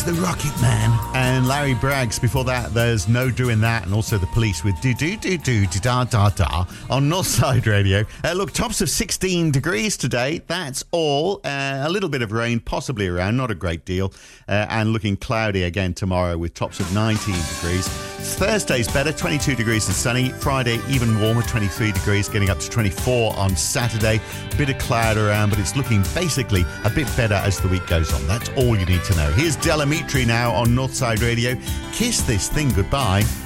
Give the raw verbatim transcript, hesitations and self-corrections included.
It's the Rocket Man. And Larry Braggs. Before that, there's No Doing That, and also The Police with Do Do Do Do Da Da Da on Northside Radio. Uh, look, tops of sixteen degrees today. That's all. Uh, a little bit of rain possibly around, not a great deal. Uh, and looking cloudy again tomorrow with tops of nineteen degrees. Thursday's better, twenty-two degrees and sunny. Friday, even warmer, twenty-three degrees, getting up to twenty-four on Saturday. Bit of cloud around, but it's looking basically a bit better as the week goes on. That's all you need to know. Here's Delamitri now on Northside Radio. Kiss this thing goodbye.